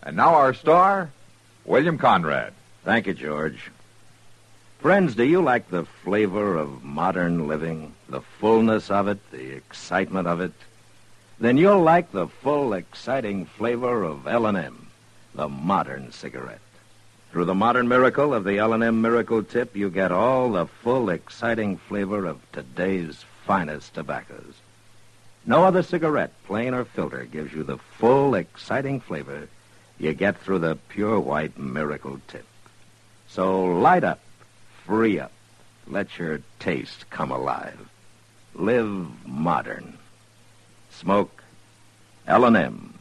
And now our star, William Conrad. Thank you, George. Friends, do you like the flavor of modern living, the fullness of it, the excitement of it? Then you'll like the full, exciting flavor of L&M, the modern cigarette. Through the modern miracle of the L&M Miracle Tip, you get all the full, exciting flavor of today's finest tobaccos. No other cigarette, plain or filter, gives you the full, exciting flavor you get through the pure white Miracle Tip. So light up, free up, let your taste come alive. Live modern. Smoke L&M.